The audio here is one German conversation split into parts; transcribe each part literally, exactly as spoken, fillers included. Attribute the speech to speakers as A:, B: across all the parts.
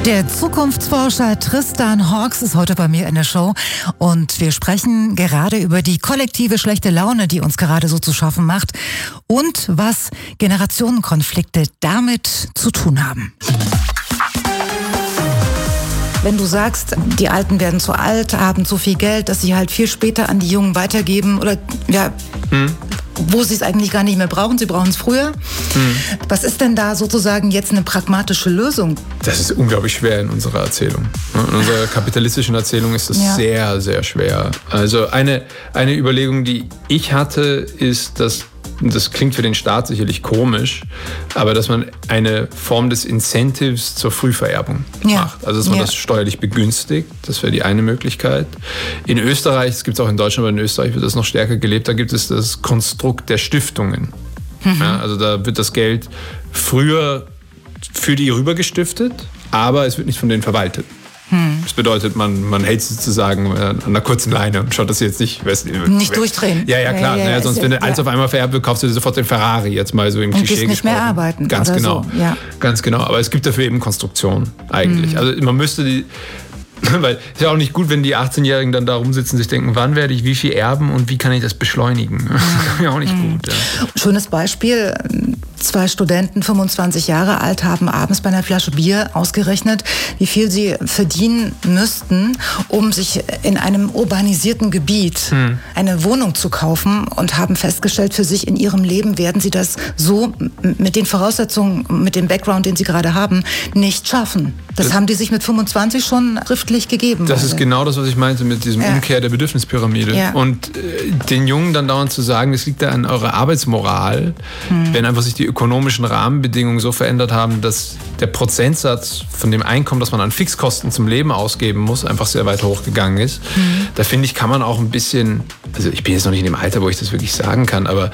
A: Der Zukunftsforscher Tristan Hawks ist heute bei mir in der Show und wir sprechen gerade über die kollektive schlechte Laune, die uns gerade so zu schaffen macht und was Generationenkonflikte damit zu tun haben. Wenn du sagst, die Alten werden zu alt, haben zu viel Geld, dass sie halt viel später an die Jungen weitergeben oder ja, hm. wo sie es eigentlich gar nicht mehr brauchen, sie brauchen es früher. Hm. Was ist denn da sozusagen jetzt eine pragmatische Lösung?
B: Das ist unglaublich schwer in unserer Erzählung. In unserer kapitalistischen Erzählung ist das ja. sehr, sehr schwer. Also eine, eine Überlegung, die ich hatte, ist, dass das klingt für den Staat sicherlich komisch, aber dass man eine Form des Incentives zur Frühvererbung ja. macht. Also dass man ja. das steuerlich begünstigt, das wäre die eine Möglichkeit. In Österreich, das gibt es auch in Deutschland, aber in Österreich wird das noch stärker gelebt, da gibt es das Konstrukt der Stiftungen. Mhm. Ja, also da wird das Geld früher für die rübergestiftet, aber es wird nicht von denen verwaltet. Hm. Das bedeutet, man, man hält sozusagen an einer kurzen Leine und schaut, dass sie jetzt nicht... Weiß,
A: nicht durchdrehen.
B: Ja, ja, klar. Ja, ja, ja, sonst, wenn du alles ja. auf einmal vererbt wird, kaufst du sofort den Ferrari, jetzt mal so im
A: und
B: Klischee
A: gesprochen. nicht mehr arbeiten.
B: Ganz genau.
A: So. Ja.
B: Ganz genau. Aber es gibt dafür eben Konstruktionen eigentlich. Hm. Also man müsste die... Weil es ist ja auch nicht gut, wenn die achtzehnjährigen dann da rumsitzen und sich denken, wann werde ich wie viel erben und wie kann ich das beschleunigen? Das ist ja auch nicht
A: mhm.
B: gut. Ja.
A: Schönes Beispiel. Zwei Studenten, fünfundzwanzig Jahre alt, haben abends bei einer Flasche Bier ausgerechnet, wie viel sie verdienen müssten, um sich in einem urbanisierten Gebiet hm. eine Wohnung zu kaufen und haben festgestellt, für sich in ihrem Leben werden sie das so mit den Voraussetzungen, mit dem Background, den sie gerade haben, nicht schaffen. Das, das haben die sich mit fünfundzwanzig schon schriftlich gegeben.
B: Das ist genau das, was ich meinte mit diesem ja. Umkehr der Bedürfnispyramide. Ja. Und äh, den Jungen dann dauernd zu sagen, es liegt da an eurer Arbeitsmoral, hm. wenn einfach sich die ökonomischen Rahmenbedingungen so verändert haben, dass der Prozentsatz von dem Einkommen, das man an Fixkosten zum Leben ausgeben muss, einfach sehr weit hochgegangen ist. Mhm. Da finde ich, kann man auch ein bisschen, also ich bin jetzt noch nicht in dem Alter, wo ich das wirklich sagen kann, aber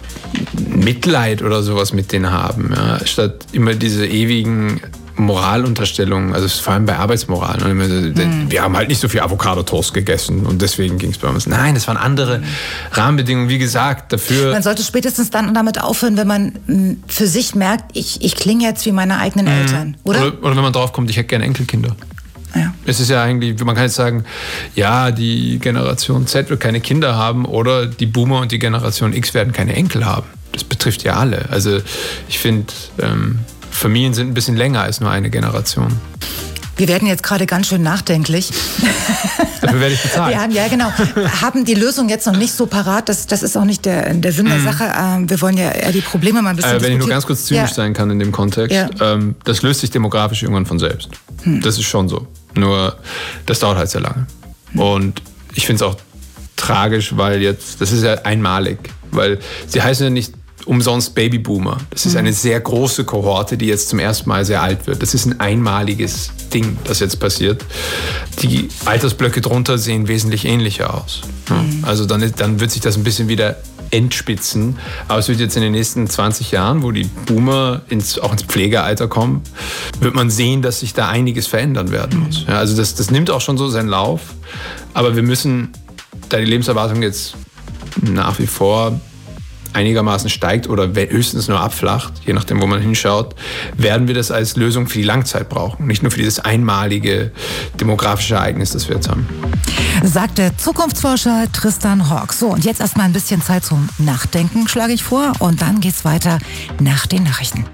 B: Mitleid oder sowas mit denen haben, ja, statt immer diese ewigen Moralunterstellungen, also vor allem bei Arbeitsmoral. Mhm. Wir haben halt nicht so viel Avocado-Toast gegessen und deswegen ging es bei uns. Nein, es waren andere Rahmenbedingungen, wie gesagt, dafür.
A: Man sollte spätestens dann damit aufhören, wenn man für sich merkt, ich, ich klinge jetzt wie meine eigenen mhm. Eltern, oder?
B: oder? Oder wenn man drauf kommt, ich hätte gerne Enkelkinder.
A: Ja.
B: Es ist ja eigentlich, man kann jetzt sagen, ja, die Generation Z wird keine Kinder haben oder die Boomer und die Generation X werden keine Enkel haben. Das betrifft ja alle. Also ich finde, ähm, Familien sind ein bisschen länger als nur eine Generation.
A: Wir werden jetzt gerade ganz schön nachdenklich.
B: Dafür werde ich bezahlt.
A: Wir haben, ja, genau. Haben die Lösung jetzt noch nicht so parat. Das, das ist auch nicht der, der Sinn der mm. Sache. Wir wollen ja eher die Probleme mal ein bisschen
B: äh, Wenn ich nur ganz kurz zynisch ja. sein kann in dem Kontext. Ja. Ähm, das löst sich demografisch irgendwann von selbst. Hm. Das ist schon so. Nur, das dauert halt sehr lange. Hm. Und ich finde es auch tragisch, weil jetzt, das ist ja einmalig. Weil sie heißen ja nicht umsonst Babyboomer. Das ist eine sehr große Kohorte, die jetzt zum ersten Mal sehr alt wird. Das ist ein einmaliges Ding, das jetzt passiert. Die Altersblöcke drunter sehen wesentlich ähnlicher aus. Mhm. Also dann, dann wird sich das ein bisschen wieder entspitzen. Aber es wird jetzt in den nächsten zwanzig Jahren, wo die Boomer ins, auch ins Pflegealter kommen, wird man sehen, dass sich da einiges verändern werden muss. Ja, also das, das nimmt auch schon so seinen Lauf. Aber wir müssen, da die Lebenserwartung jetzt nach wie vor einigermaßen steigt oder höchstens nur abflacht, je nachdem, wo man hinschaut, werden wir das als Lösung für die Langzeit brauchen. Nicht nur für dieses einmalige demografische Ereignis, das wir jetzt haben.
A: Sagt der Zukunftsforscher Tristan Hawks. So, und jetzt erstmal ein bisschen Zeit zum Nachdenken, schlage ich vor. Und dann geht's weiter nach den Nachrichten.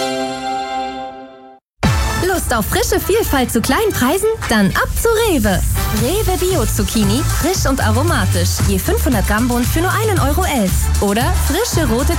C: Lust auf frische Vielfalt zu kleinen Preisen? Dann ab zu Rewe. Rewe Bio Zucchini, frisch und aromatisch. Je fünfhundert Gramm Bund für nur einen Euro elf. Oder frische rote